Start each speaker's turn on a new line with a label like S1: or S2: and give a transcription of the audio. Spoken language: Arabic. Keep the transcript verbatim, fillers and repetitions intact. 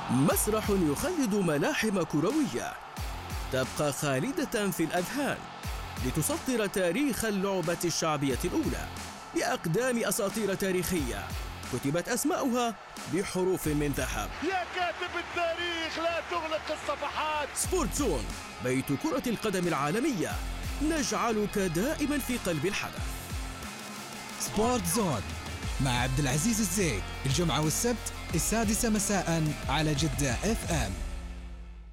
S1: مسرح يخلد ملاحم كروية تبقى خالدة في الأذهان لتسطر تاريخ اللعبة الشعبية الأولى بأقدام أساطير تاريخية كتبت أسماؤها بحروف من ذهب.
S2: يا كاتب التاريخ لا تغلق الصفحات.
S1: سبورت زون، بيت كرة القدم العالمية، نجعلك دائما في قلب الحدث.
S3: سبورت زون مع عبد العزيز الزيد، الجمعة والسبت السادسة مساء على جدة اف ام.